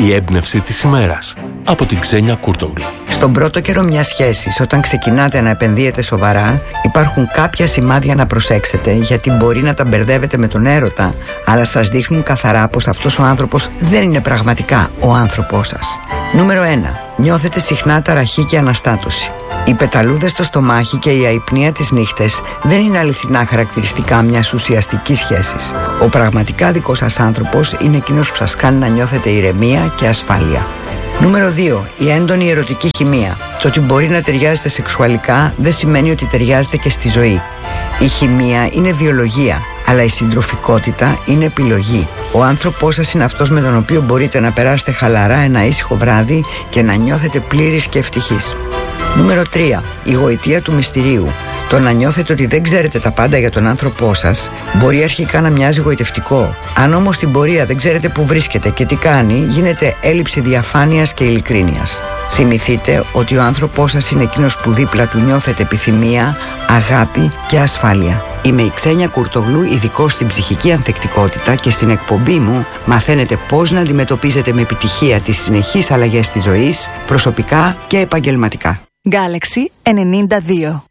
Η έμπνευση της ημέρας από την Ξένια Κούρτογλου. Στον πρώτο καιρό μιας σχέσης, όταν ξεκινάτε να επενδύετε σοβαρά, υπάρχουν κάποια σημάδια να προσέξετε, γιατί μπορεί να τα μπερδεύετε με τον έρωτα, αλλά σας δείχνουν καθαρά πως αυτός ο άνθρωπος δεν είναι πραγματικά ο άνθρωπός σας. Νούμερο 1. Νιώθετε συχνά ταραχή και αναστάτωση. Οι πεταλούδες στο στομάχι και η αϊπνία τις νύχτες δεν είναι αληθινά χαρακτηριστικά μιας ουσιαστικής σχέσης. Ο πραγματικά δικός σας άνθρωπος είναι εκείνος που σας κάνει να νιώθετε ηρεμία και ασφάλεια. Νούμερο 2. Η έντονη ερωτική χημεία. Το ότι μπορεί να ταιριάζετε σεξουαλικά δεν σημαίνει ότι ταιριάζετε και στη ζωή. Η χημεία είναι βιολογία, αλλά η συντροφικότητα είναι επιλογή. Ο άνθρωπός σας είναι αυτός με τον οποίο μπορείτε να περάσετε χαλαρά ένα ήσυχο βράδυ και να νιώθετε πλήρης και ευτυχής. Νούμερο 3. Η γοητεία του μυστηρίου. Το να νιώθετε ότι δεν ξέρετε τα πάντα για τον άνθρωπό σας μπορεί αρχικά να μοιάζει γοητευτικό. Αν όμως στην πορεία δεν ξέρετε που βρίσκεται και τι κάνει, γίνεται έλλειψη διαφάνειας και ειλικρίνειας. Θυμηθείτε ότι ο άνθρωπός σας είναι εκείνος που δίπλα του νιώθετε επιθυμία, αγάπη και ασφάλεια. Είμαι η Ξένια Κούρτογλου, ειδικός στην ψυχική ανθεκτικότητα, και στην εκπομπή μου μαθαίνετε πώς να αντιμετωπίζετε με επιτυχία τις συνεχείς αλλαγές της ζωής, προσωπικά και επαγγελματικά. Galaxy 92.